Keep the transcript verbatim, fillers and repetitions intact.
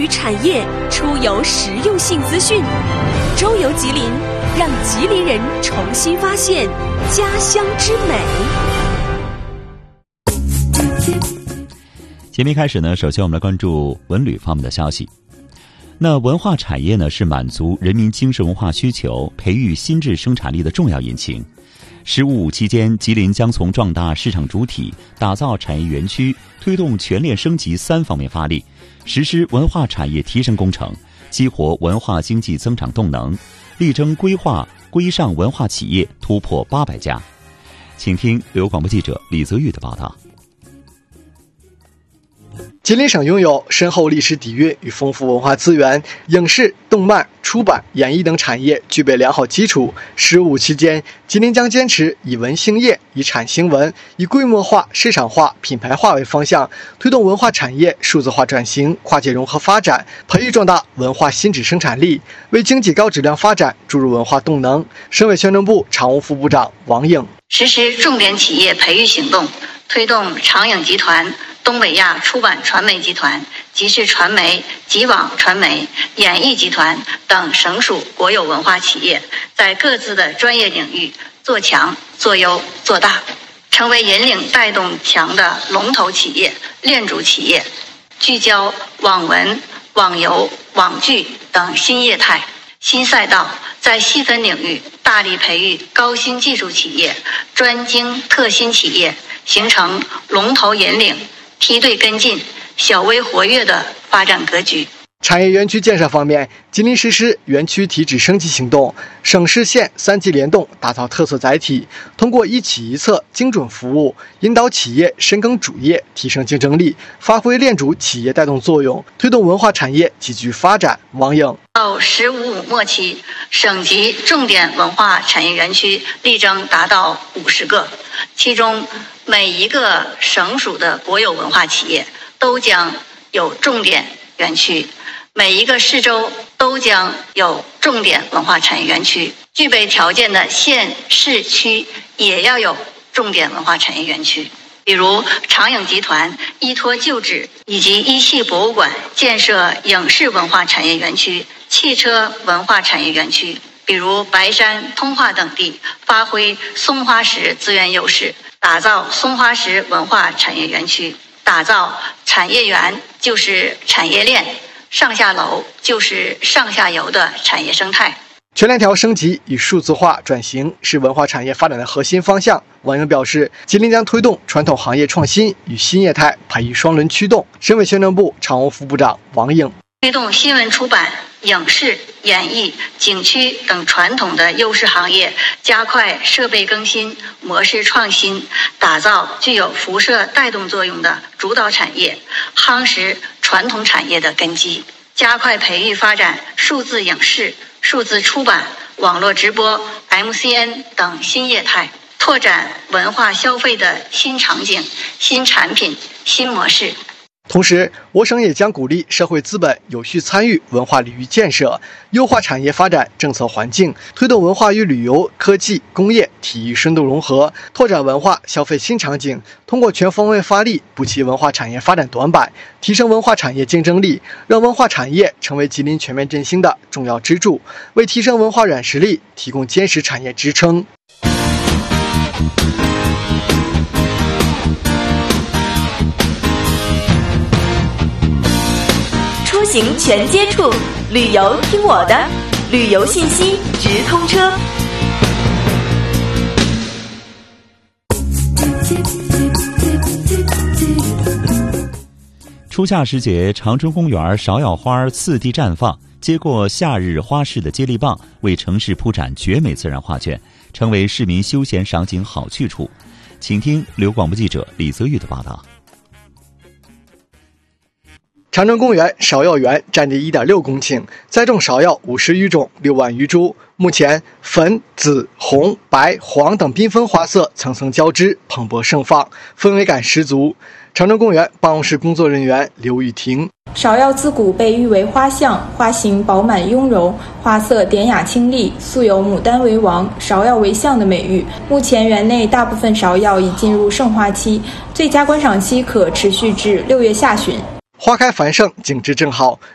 产业出游实用性资讯。周游吉林，让吉林人重新发现家乡之美。 节目开始呢，首先我们来关注文旅方面的消息。那文化产业呢，是满足人民精神文化需求、培育新质生产力的重要引擎。十五五期间，吉林将从壮大市场主体、打造产业园区、推动全链升级三方面发力，实施文化产业提升工程，激活文化经济增长动能，力争规划规上文化企业突破八百家。请听由广播记者李泽玉的报道。 吉林省拥有深厚历史底蕴与丰富文化资源，影视、动漫、出版、演艺等产业具备良好基础。十五期间，吉林将坚持以文兴业、以产兴文、以规模化、市场化、品牌化为方向，推动文化产业数字化转型、跨界融合发展，培育壮大文化新质生产力，为经济高质量发展注入文化动能。省委宣传部常务副部长王颖实施重点企业培育行动，推动长影集团、东北亚出版传媒集团、吉视传媒、吉网传媒、演艺集团等省属国有文化企业在各自的专业领域做强、做优、做大，成为引领带动强的龙头企业、链主企业，聚焦网文、网游、网剧等新业态、新赛道，在细分领域大力培育高新技术企业、专精特新企业，形成龙头引领、梯队跟进、小微活跃的发展格局。 产业园区建设方面，吉林实施园区体制升级行动，省市县三级联动，打造特色载体，通过一企一策精准服务，引导企业深耕主业，提升竞争力，发挥链主企业带动作用，推动文化产业集聚发展。王颖到十五五末期，省级重点文化产业园区力争达到五十个，其中每一个省属的国有文化企业都将有重点园区，每一个市州都将有重点文化产业园区，具备条件的县市区也要有重点文化产业园区。比如长影集团依托旧址以及一系博物馆建设影视文化产业园区、汽车文化产业园区，比如白山、通化等地发挥松花石资源优势，打造松花石文化产业园区，打造产业园就是产业链，上下楼就是上下游的产业生态。 全链条升级与数字化转型是文化产业发展的核心方向。王颖表示，吉林将推动传统行业创新与新业态培育双轮驱动。省委宣传部常务副部长王颖推动新闻出版、影视、演艺、景区等传统的优势行业加快设备更新、模式创新，打造具有辐射带动作用的主导产业，夯实传统产业的根基，加快培育发展数字影视、数字出版、网络直播、M C N 等新业态，拓展文化消费的新场景、新产品、新模式。 同时，我省也将鼓励社会资本有序参与文化领域建设，优化产业发展政策环境，推动文化与旅游、科技、工业、体育深度融合，拓展文化消费新场景。通过全方位发力，补齐文化产业发展短板，提升文化产业竞争力，让文化产业成为吉林全面振兴的重要支柱，为提升文化软实力提供坚实产业支撑。 出行全接触，旅游听我的，旅游信息直通车。 初夏时节，长春公园芍药花次第绽放，接过夏日花市的接力棒，为城市铺展绝美自然画卷，成为市民休闲赏景好去处。请听刘广播记者李泽玉的报道。 长春公园芍药园占地 一点六公顷，栽种芍药五十余种，六万余株。目前，粉、紫、红、白、黄等缤纷花色层层交织，蓬勃盛放，氛围感十足。长春公园办公室工作人员刘玉婷： 芍药自古被誉为花象，花形饱满雍容，花色典雅清丽，素有牡丹为王、芍药为象的美誉。目前园内大部分芍药已进入盛花期，最佳观赏期可持续至六月下旬。 花开繁盛，景致正好，